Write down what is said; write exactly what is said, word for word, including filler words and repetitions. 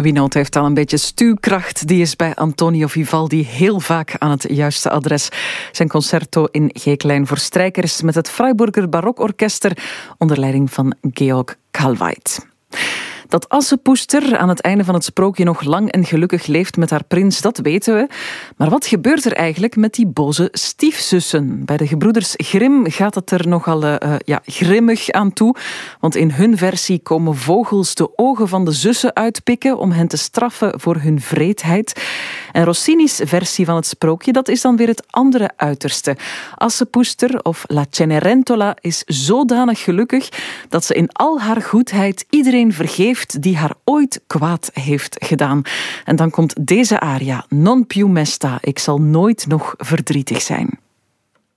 Wie heeft al een beetje stuwkracht. Die is bij Antonio Vivaldi heel vaak aan het juiste adres. Zijn concerto in G-klein voor strijkers met het Freiburger Barokorkester onder leiding van Georg Kalweit. Dat Assepoester aan het einde van het sprookje nog lang en gelukkig leeft met haar prins, dat weten we. Maar wat gebeurt er eigenlijk met die boze stiefzussen? Bij de gebroeders Grimm gaat het er nogal uh, ja, grimmig aan toe. Want in hun versie komen vogels de ogen van de zussen uitpikken om hen te straffen voor hun vreedheid. En Rossini's versie van het sprookje, dat is dan weer het andere uiterste. Assepoester, of La Cenerentola, is zodanig gelukkig dat ze in al haar goedheid iedereen vergeeft die haar ooit kwaad heeft gedaan. En dan komt deze aria, Non più mesta, ik zal nooit nog verdrietig zijn.